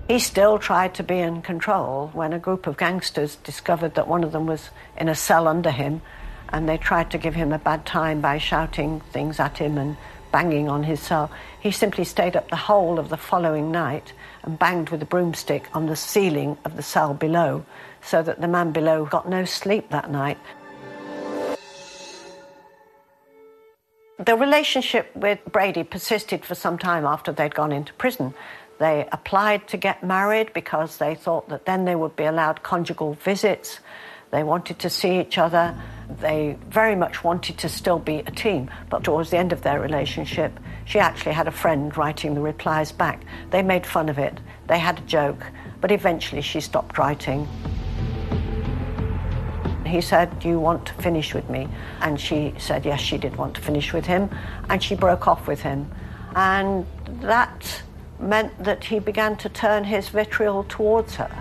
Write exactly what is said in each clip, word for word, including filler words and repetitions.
He still tried to be in control when a group of gangsters discovered that one of them was in a cell under him, and they tried to give him a bad time by shouting things at him and banging on his cell. He simply stayed up the whole of the following night and banged with a broomstick on the ceiling of the cell below, so that the man below got no sleep that night. The relationship with Brady persisted for some time after they'd gone into prison. They applied to get married because they thought that then they would be allowed conjugal visits. They wanted to see each other. They very much wanted to still be a team. But towards the end of their relationship, she actually had a friend writing the replies back. They made fun of it. They had a joke. But eventually she stopped writing. He said, "Do you want to finish with me?" And she said, yes, she did want to finish with him. And she broke off with him. And that meant that he began to turn his vitriol towards her.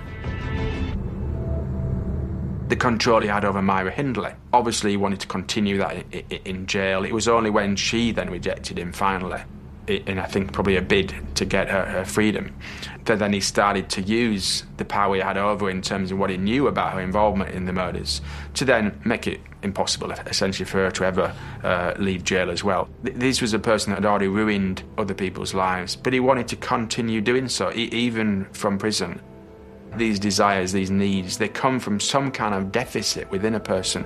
The control he had over Myra Hindley. Obviously, he wanted to continue that in jail. It was only when she then rejected him finally, in I think probably a bid to get her, her freedom, that then he started to use the power he had over her in terms of what he knew about her involvement in the murders to then make it impossible, essentially, for her to ever uh, leave jail as well. This was a person that had already ruined other people's lives, but he wanted to continue doing so, e- even from prison. These desires, these needs, they come from some kind of deficit within a person.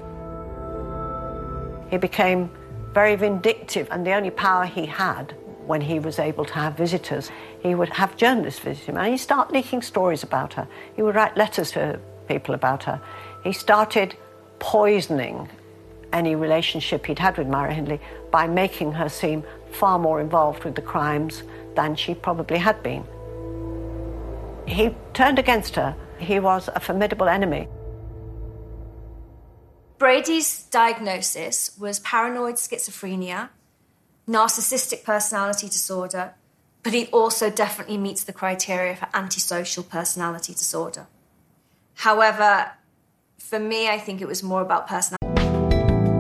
He became very vindictive, and the only power he had when he was able to have visitors, he would have journalists visit him, and he'd start leaking stories about her. He would write letters to people about her. He started poisoning any relationship he'd had with Myra Hindley by making her seem far more involved with the crimes than she probably had been. He turned against her. He was a formidable enemy. Brady's diagnosis was paranoid schizophrenia, narcissistic personality disorder, but he also definitely meets the criteria for antisocial personality disorder. However, for me, I think it was more about personality.